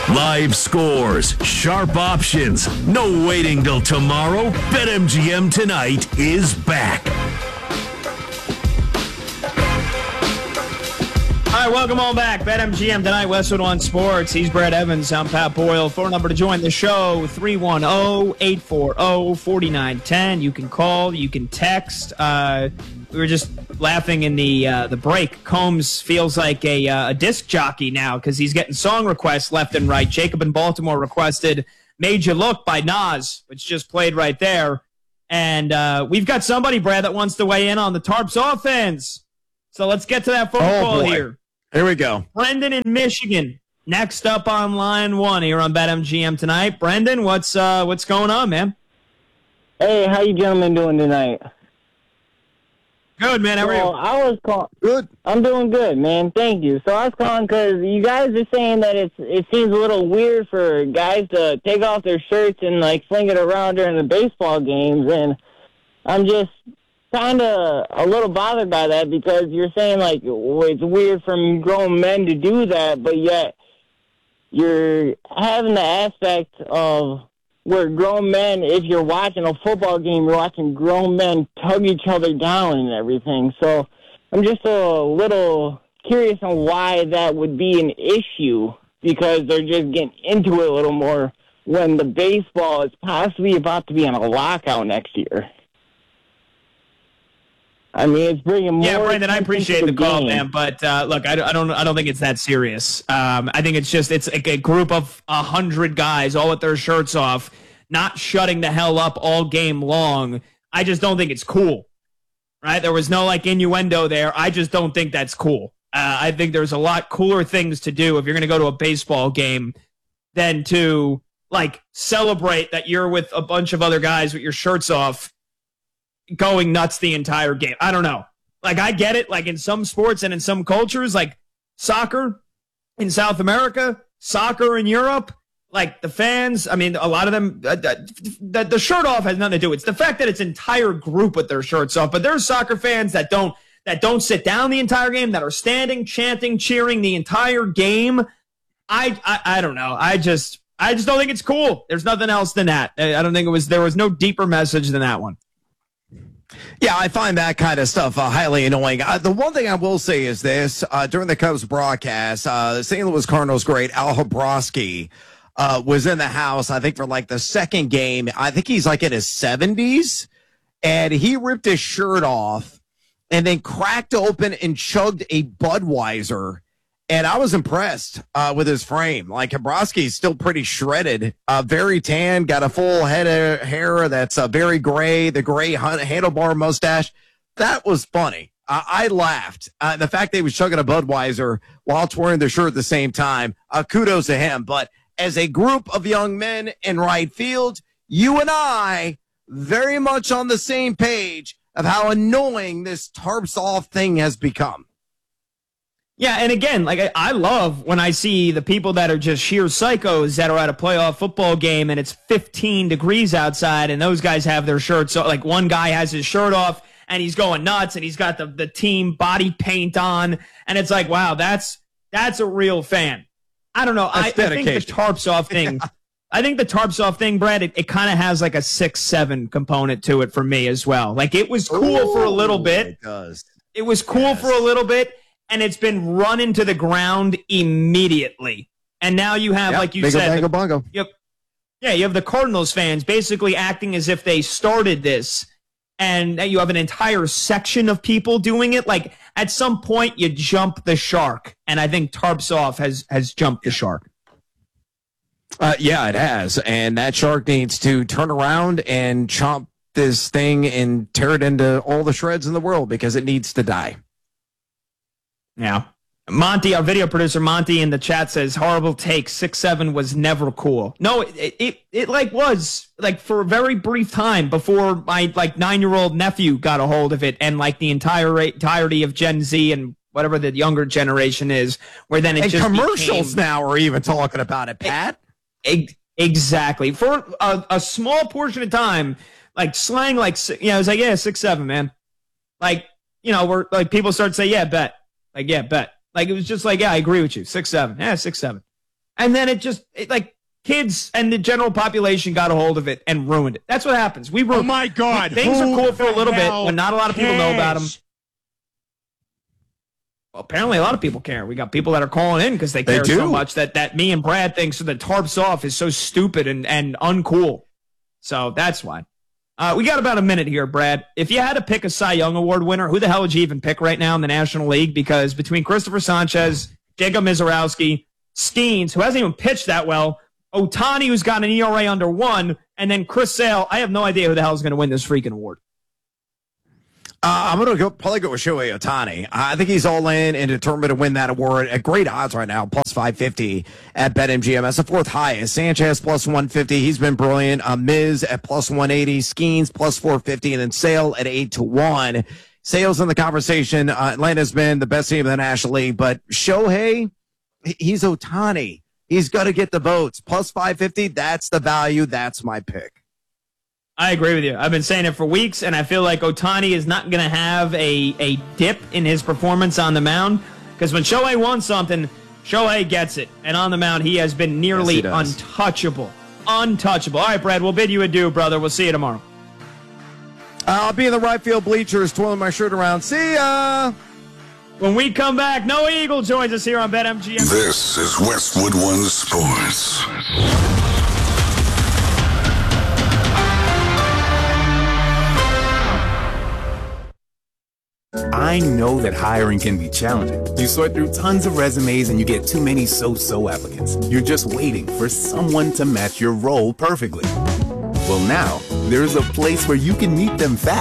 Live scores, sharp options, no waiting till tomorrow. BetMGM tonight is back. All right, welcome on back. BetMGM tonight, Westwood One Sports. He's Brad Evans. I'm Pat Boyle. Phone number to join the show, 310-840-4910. You can call, you can text. We were just laughing in the break. Combs feels like a disc jockey now because he's getting song requests left and right. Jacob in Baltimore requested Made You Look by Nas, which just played right there. And we've got somebody, Brad, that wants to weigh in on the Tarps offense. So let's get to that phone call here. Here we go. Brendan in Michigan, next up on line one here on BetMGM tonight. Brendan, what's going on, man? Hey, how you gentlemen doing tonight? Good, man. How are you? I was calling. Good. I'm doing good, man. Thank you. So I was calling because you guys are saying that it seems a little weird for guys to take off their shirts and like fling it around during the baseball games, and I'm just kind of a little bothered by that because you're saying like it's weird for grown men to do that, but yet you're having the aspect of where grown men, if you're watching a football game, you're watching grown men tug each other down and everything. So I'm just a little curious on why that would be an issue, because they're just getting into it a little more when the baseball is possibly about to be on a lockout next year. I mean, it's bringing more. Yeah, Brandon, I appreciate the call, game. man. But look, I don't think it's that serious. I think it's like a group of 100 guys all with their shirts off, not shutting the hell up all game long. I just don't think it's cool. Right? There was no like innuendo there. I just don't think that's cool. I think there's a lot cooler things to do if you're going to go to a baseball game than to like celebrate that you're with a bunch of other guys with your shirts off, going nuts the entire game. I don't know. Like, I get it. Like, in some sports and in some cultures, like soccer in South America, soccer in Europe, like the fans, I mean, a lot of them, the shirt off has nothing to do. It's the fact that it's an entire group with their shirts off. But there's soccer fans that don't sit down the entire game, that are standing, chanting, cheering the entire game. I don't know. I just don't think it's cool. There's nothing else than that. I don't think there was no deeper message than that one. Yeah, I find that kind of stuff highly annoying. The one thing I will say is this. During the Cubs broadcast, St. Louis Cardinals great Al Hrabosky was in the house, I think, for like the second game. I think he's like in his 70s, and he ripped his shirt off and then cracked open and chugged a Budweiser. And I was impressed with his frame. Like, Hrabosky's still pretty shredded, very tan, got a full head of hair that's very gray, the gray handlebar mustache. That was funny. I laughed. The fact that he was chugging a Budweiser while wearing the shirt at the same time, kudos to him. But as a group of young men in right field, you and I very much on the same page of how annoying this tarps off thing has become. Yeah, and again, like I love when I see the people that are just sheer psychos that are at a playoff football game and it's 15 degrees outside and those guys have their shirts off. Like, one guy has his shirt off and he's going nuts and he's got the team body paint on, and it's like, wow, that's a real fan. I don't know. I think the tarps off thing. I think the tarps off thing, Brad, it kind of has like a 6-7 component to it for me as well. Like, it was cool for a little bit. It does. It was cool for a little bit. And it's been run into the ground immediately. And now you have, like you said, you have the Cardinals fans basically acting as if they started this. And you have an entire section of people doing it. Like, at some point, you jump the shark. And I think Tarps Off has jumped the shark. Yeah, it has. And that shark needs to turn around and chomp this thing and tear it into all the shreds in the world, because it needs to die. Yeah. Monty, our video producer, Monty, in the chat says, horrible take, 6'7" was never cool. No, it like was, like, for a very brief time before my, like, 9-year-old nephew got a hold of it, and, like, the entirety of Gen Z and whatever the younger generation is, where then it and just commercials now are even talking about it, Pat. Exactly. For a small portion of time, like, slang, like, you know, it's like, yeah, 6'7", man. Like, you know, we're, like, people start to say, yeah, bet. Like, yeah, bet. Like, it was just like, yeah, I agree with you. 6'7". Yeah, 6'7". And then like kids and the general population got a hold of it and ruined it. That's what happens. Oh my God. Things are Who cool for a the little bit hell when not a lot of people know about them. cares? Well, apparently a lot of people care. We got people that are calling in because they care so do. much that me and Brad think so that tarps off is so stupid and uncool. So that's why. We got about a minute here, Brad. If you had to pick a Cy Young Award winner, who the hell would you even pick right now in the National League? Because between Christopher Sanchez, Jacob Mizorowski, Skeens, who hasn't even pitched that well, Ohtani, who's got an ERA under 1, and then Chris Sale, I have no idea who the hell is going to win this freaking award. I'm going to probably go with Shohei Ohtani. I think he's all in and determined to win that award at great odds right now, plus 550 at BetMGM. That's the fourth highest. Sanchez plus 150. He's been brilliant. Miz at plus 180. Skeens plus 450. And then Sale at 8-1. Sale's in the conversation. Atlanta's been the best team in the National League. But Shohei, he's Ohtani. He's got to get the votes. Plus 550, that's the value. That's my pick. I agree with you. I've been saying it for weeks, and I feel like Ohtani is not going to have a dip in his performance on the mound because when Shohei wants something, Shohei gets it. And on the mound, he has been nearly untouchable. Untouchable. All right, Brad, we'll bid you adieu, brother. We'll see you tomorrow. I'll be in the right field bleachers, twirling my shirt around. See ya! When we come back, Noah Eagle joins us here on BetMGM. This is Westwood One Sports. I know that hiring can be challenging. You sort through tons of resumes and you get too many so-so applicants. You're just waiting for someone to match your role perfectly. Well, now, there's a place where you can meet them fast.